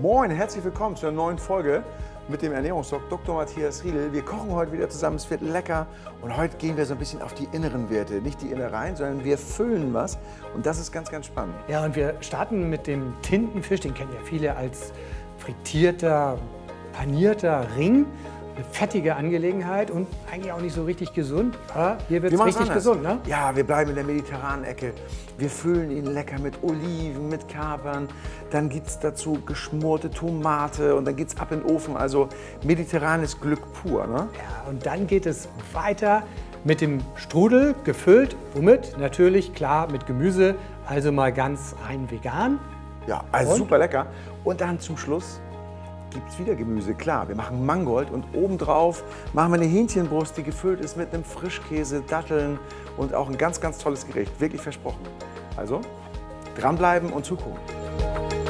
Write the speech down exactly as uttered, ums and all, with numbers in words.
Moin, herzlich willkommen zu einer neuen Folge mit dem Ernährungsdoc Doktor Matthias Riedel. Wir kochen heute wieder zusammen, es wird lecker und heute gehen wir so ein bisschen auf die inneren Werte. Nicht die Innereien, sondern wir füllen was und das ist ganz, ganz spannend. Ja, und wir starten mit dem Tintenfisch, den kennen ja viele als frittierter, panierter Ring. Eine fettige Angelegenheit und eigentlich auch nicht so richtig gesund. Aber hier wird es richtig anders. gesund, ne? Ja, wir bleiben in der mediterranen Ecke. Wir füllen ihn lecker mit Oliven, mit Kapern. Dann gibt es dazu geschmorte Tomate und dann geht es ab in den Ofen. Also mediterranes Glück pur, ne? Ja, und dann geht es weiter mit dem Strudel, gefüllt. Womit? Natürlich, klar, mit Gemüse. Also mal ganz rein vegan. Ja, also und? super lecker. Und dann zum Schluss gibt es wieder Gemüse, klar. Wir machen Mangold und obendrauf machen wir eine Hähnchenbrust, die gefüllt ist mit einem Frischkäse, Datteln und auch ein ganz, ganz tolles Gericht. Wirklich versprochen. Also dranbleiben und zugucken.